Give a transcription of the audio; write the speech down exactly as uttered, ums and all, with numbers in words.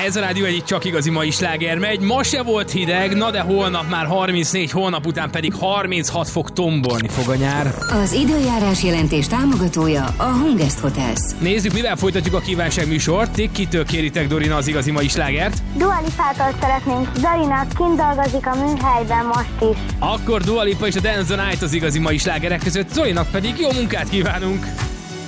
Ez a Rádió egy csak igazi mai sláger megy. Ma se volt hideg, na de holnap már harmincnégy, holnap után pedig harminchat fok, tombolni fog a nyár. Az időjárás jelentés támogatója a Hungest Hotels. Nézzük, mivel folytatjuk a kívánság műsort. Ti kitől kéritek, Dorina, az igazi mai slágert? Dua Lipától szeretnénk. Zarina kint dolgozik a műhelyben most is. Akkor Dua Lipa és a Dance the Night az igazi mai slágerek között, Zolinak pedig jó munkát kívánunk!